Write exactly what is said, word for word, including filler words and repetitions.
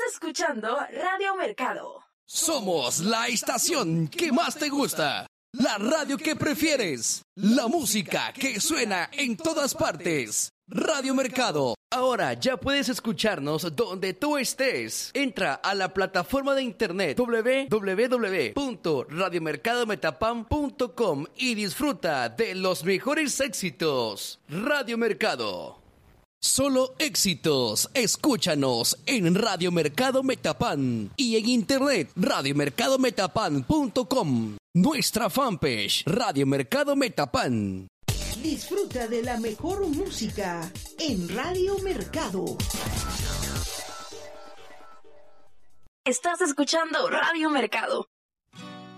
escuchando Radio Mercado. Somos la estación que más te gusta, la radio que prefieres, la música que suena en todas partes. Radio Mercado. Ahora ya puedes escucharnos donde tú estés. Entra a la plataforma de internet doble u doble u doble u punto radio mercado metapan punto com y disfruta de los mejores éxitos. Radio Mercado. Solo éxitos. Escúchanos en Radio Mercado Metapan y en internet radio mercado metapan punto com. Nuestra fanpage Radio Mercado Metapan. Disfruta de la mejor música en Radio Mercado. Estás escuchando Radio Mercado.